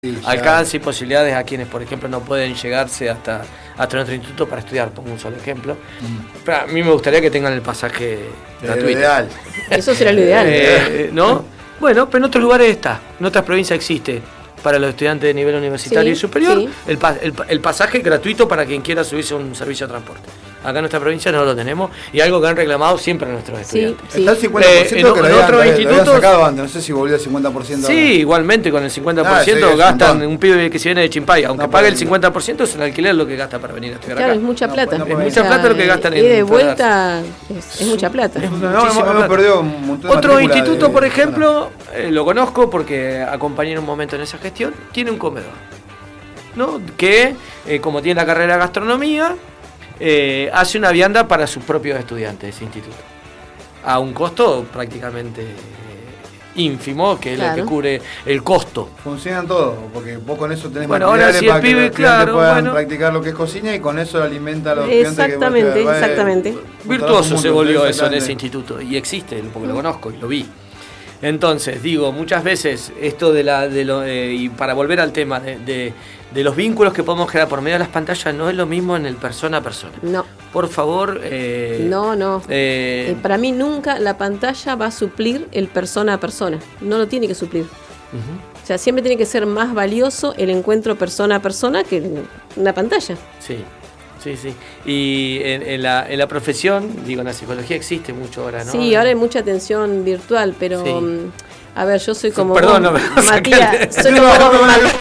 Sí, alcance y posibilidades a quienes, por ejemplo, no pueden llegarse hasta nuestro instituto para estudiar, pongo un solo ejemplo. Pero a mí me gustaría que tengan el pasaje gratuito. Ideal. Eso será lo ideal. ¿No? Bueno, pero en otros lugares está, en otras provincias existe. Para los estudiantes de nivel universitario y superior, sí. el pasaje gratuito para quien quiera subirse a un servicio de transporte. Acá en nuestra provincia no lo tenemos y algo que han reclamado siempre nuestros estudiantes. Sí. Está el 50% que en lo otros habían institutos sacado antes, no sé si volvió al 50%. Sí, igualmente con el 50% sí, gastan un pibe que se viene de Chimpay, aunque pague el 50% es el alquiler lo que gasta para venir a estudiar Claro, acá. es mucha plata. no Es puede. mucha plata lo que gastan en. Y de en vuelta es mucha plata. Hemos perdido un montón de Otro matrícula instituto, de- por ejemplo, lo conozco porque acompañé en un momento en esa gestión, tiene un comedor, ¿no? Que, como tiene la carrera de gastronomía, hace una vianda para sus propios estudiantes de ese instituto. A un costo prácticamente ínfimo, que es Claro. el que cubre el costo. Funcionan todos, porque vos con eso tenés Bueno, ahora materiales si el para que pibe, los estudiantes claro, puedan bueno. practicar lo que es cocina y con eso alimenta a los estudiantes que Exactamente, exactamente. Virtuoso se volvió eso en ese instituto y existe, porque lo conozco y lo vi. Entonces, digo, muchas veces esto y para volver al tema de los vínculos que podemos crear por medio de las pantallas no es lo mismo en el persona a persona. No, Por favor, no. Para mí nunca la pantalla va a suplir el persona a persona. No lo tiene que suplir. Ujú. O sea, siempre tiene que ser más valioso el encuentro persona a persona que una pantalla. Sí. Y en la profesión, digo, en la psicología existe mucho ahora, ¿no? Sí, ahora hay mucha atención virtual, pero Sí. a ver, yo soy como Perdón, vos, no me vas a Matías, sacar. soy como vos, Matías.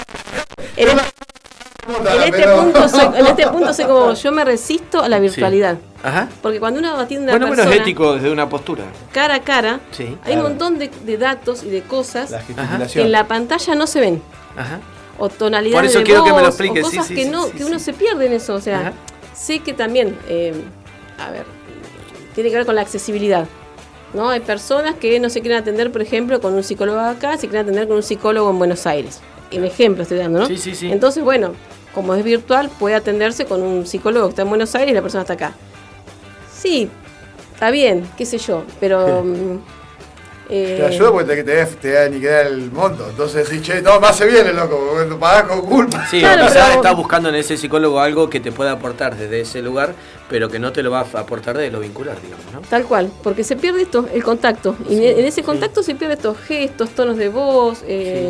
En este punto soy como vos, yo me resisto a la virtualidad. Ajá. Porque cuando uno atiende a una Bueno, persona menos ético desde una postura. cara a cara, Sí. hay Claro. un montón de datos y de cosas La que gesticulación. en la pantalla no se ven. Ajá. O tonalidades Por eso de quiero que me lo voz, expliques, o sí, cosas sí, que, sí, no, sí, que sí. uno se pierde en eso. O sea, Ajá. sé que también, a ver, tiene que ver con la accesibilidad. ¿No? Hay personas que no se quieren atender, por ejemplo, con un psicólogo acá, se quieren atender con un psicólogo en Buenos Aires. Un ejemplo estoy dando, ¿no? Sí. Entonces, bueno, como es virtual, puede atenderse con un psicólogo que está en Buenos Aires y la persona está acá. Sí, está bien, qué sé yo, pero... Te ayuda porque te da ni queda el monto. Entonces decís, che, no, me hace bien el loco, porque lo pagás con culpa. Sí, Claro, quizás pero- estás buscando en ese psicólogo algo que te pueda aportar desde ese lugar, pero que no te lo va a aportar desde lo vincular, digamos, ¿no? Tal cual, porque se pierde esto, el contacto. Y en ese contacto se pierden estos gestos, tonos de voz.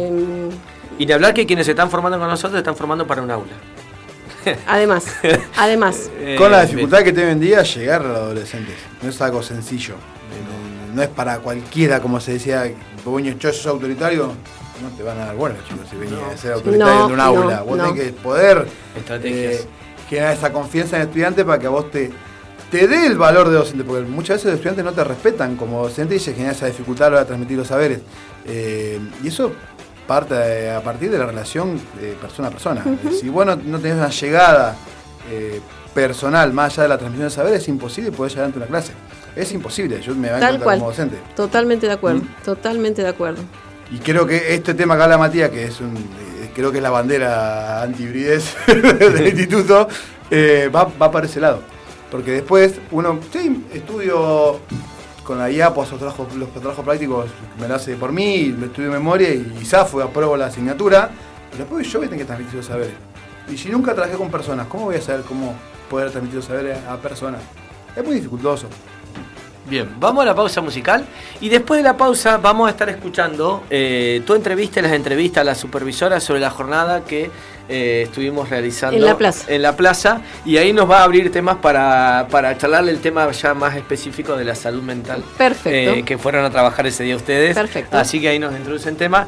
Y de hablar que quienes se están formando con nosotros están formando para un aula. Además, Con la dificultad que tiene hoy en día llegar a los adolescentes. No es algo sencillo. No es para cualquiera, como se decía, vos sos autoritario, no te van a dar bola, chicos, si venís a ser autoritario en un aula. Vos tenés que poder generar esa confianza en el estudiante para que a vos te dé el valor de docente, porque muchas veces los estudiantes no te respetan como docente y se genera esa dificultad a la hora de transmitir los saberes. Y eso parte a partir de la relación de persona a persona. Si vos no tenés una llegada personal más allá de la transmisión de saberes, es imposible poder llegar ante una clase. Es imposible, yo me voy a tal encontrar cual. como docente. Totalmente de acuerdo, totalmente de acuerdo. Y creo que este tema que habla Matías, que es creo que es la bandera anti-hibridez del instituto, va para ese lado. Porque después uno, sí, estudio con la IAPO, los trabajos prácticos me lo hace por mí, lo estudio de memoria y zafo, apruebo la asignatura, pero después yo voy a tener que transmitir los saberes. Y si nunca trabajé con personas, ¿cómo voy a saber cómo poder transmitir los saberes a personas? Es muy dificultoso. Bien, vamos a la pausa musical y después de la pausa vamos a estar escuchando tu entrevista y las entrevistas a la supervisora sobre la jornada que estuvimos realizando en la plaza y ahí nos va a abrir temas para charlarle el tema ya más específico de la salud mental. Perfecto. Que fueron a trabajar ese día ustedes. Perfecto. Así que ahí nos introducen tema.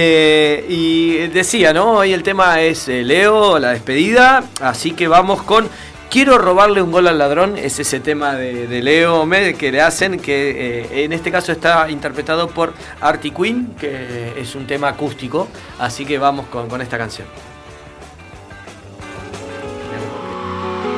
Y decía, ¿no? Hoy el tema es Leo, la despedida, así que vamos con... Quiero robarle un gol al ladrón, es ese tema de Leo que le hacen, que en este caso está interpretado por Artie Queen, que es un tema acústico, así que vamos con esta canción.